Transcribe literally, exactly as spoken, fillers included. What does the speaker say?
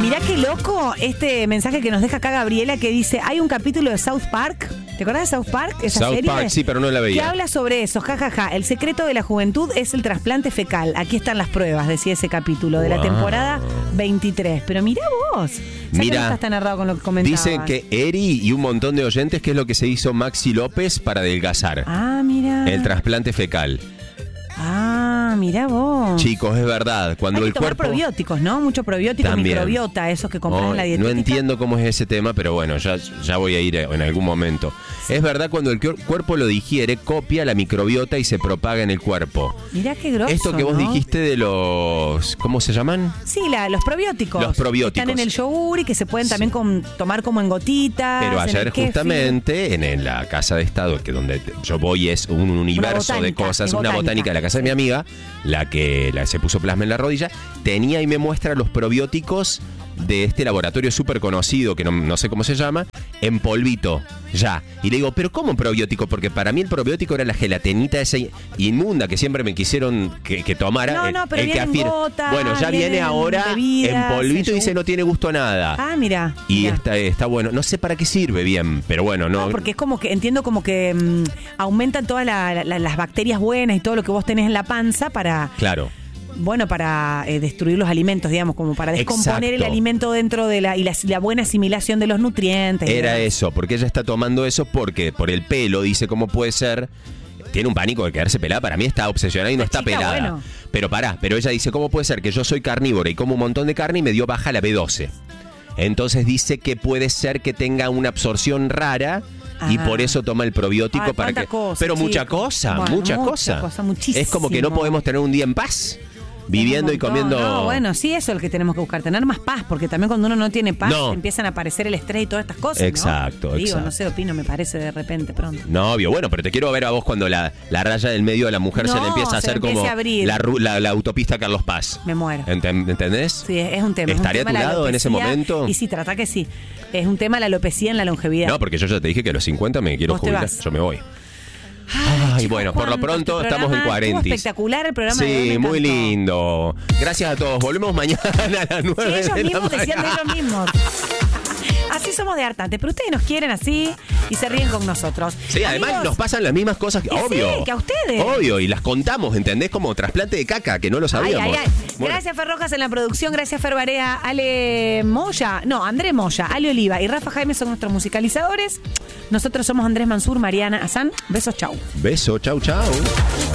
Mirá qué loco este mensaje que nos deja acá Gabriela, que dice, hay un capítulo de South Park. ¿Te acordás de South Park? Esa South serie Park, sí, pero no la veía. Que habla sobre eso, jajaja. Ja, ja. El secreto de la juventud es el trasplante fecal. Aquí están las pruebas, decía ese capítulo de wow. la temporada veintitrés. Pero mirá vos. Mira, no estás tan errado con lo que comentabas. Dicen que Eri y un montón de oyentes que es lo que se hizo Maxi López para adelgazar. Ah, mira. El trasplante fecal. Ah, mirá vos. Chicos, es verdad. Cuando Hay que el tomar cuerpo... probióticos, ¿no? Mucho probiótico, También. microbiota, esos que compras oh, en la dietética. No entiendo cómo es ese tema, pero bueno, ya, ya voy a ir en algún momento. Sí. Es verdad, cuando el cuerpo lo digiere, copia la microbiota y se propaga en el cuerpo. Mirá qué grosso, Esto que vos ¿no? dijiste de los... ¿Cómo se llaman? Sí, la, los probióticos. Los probióticos. Están en el yogur y que se pueden sí. también con, tomar como en gotitas. Pero ayer en justamente en, en la casa de estado, que donde yo voy es un universo botánica, de cosas, una botánica. botánica de la casa de mi amiga, la que la, se puso plasma en la rodilla, tenía y me muestra los probióticos de este laboratorio súper conocido, que no, no sé cómo se llama, en polvito, ya. Y le digo, ¿pero cómo probiótico? Porque para mí el probiótico era la gelatinita esa inmunda que siempre me quisieron que, que tomara. No, no, pero el viene que en gotas, bueno, ya viene ahora bebidas, en polvito y dice no tiene gusto a nada. Ah, mira. Y mira. Está, está bueno. No sé para qué sirve bien, pero bueno, no. No, porque es como que, entiendo como que mmm, aumentan todas la, la, las bacterias buenas y todo lo que vos tenés en la panza para... Claro. Bueno, para eh, destruir los alimentos, digamos, como para descomponer Exacto. el alimento dentro de la... y la, la buena asimilación de los nutrientes. Era eso, porque ella está tomando eso porque por el pelo, dice, ¿cómo puede ser? Tiene un pánico de quedarse pelada. Para mí está obsesionada y no está pelada. Bueno. Pero pará, pero ella dice, ¿cómo puede ser que yo soy carnívora y como un montón de carne y me dio baja la B doce? Entonces dice que puede ser que tenga una absorción rara ah. y por eso toma el probiótico. Ay, para que cosa, Pero chico. mucha cosa, bueno, mucha, mucha cosa. cosa muchísimo. Es como que no podemos tener un día en paz. Viviendo y comiendo... No, bueno, sí, eso es lo que tenemos que buscar, tener más paz, porque también cuando uno no tiene paz no. empiezan a aparecer el estrés y todas estas cosas, exacto, ¿no? Digo, exacto. no sé, opino, me parece de repente pronto. No, obvio, bueno, pero te quiero ver a vos cuando la, la raya del medio de la mujer no, se le empieza a hacer como a la, la, la autopista Carlos Paz. Me muero. ¿Entendés? Sí, es un tema. ¿Estaría es un tema a tu lado en ese momento? Y sí, trata que sí. Es un tema la alopecia en la longevidad. No, porque yo ya te dije que a los cincuenta me quiero jubilar, yo me voy. Ay, Ay chicos, bueno, por lo pronto este estamos en cuarenta. Espectacular el programa. Sí, de muy lindo. Gracias a todos. Volvemos mañana a las nueve. Sí, ellos de mismos la decían de ellos mismos. Así somos de hartantes, pero ustedes nos quieren así y se ríen con nosotros. Sí, además Amigos, nos pasan las mismas cosas que, obvio. Sí, que a ustedes. Obvio, y las contamos, ¿entendés? Como trasplante de caca, que no lo sabíamos. Ay, ay, ay. Bueno. Gracias, Fer Rojas, en la producción. Gracias, Fer Barea, Ale Moya. No, Andrés Moya, Ale Oliva y Rafa Jaime son nuestros musicalizadores. Nosotros somos Andrés Mansur, Mariana Azán. Besos, chau. Beso, chau, chau.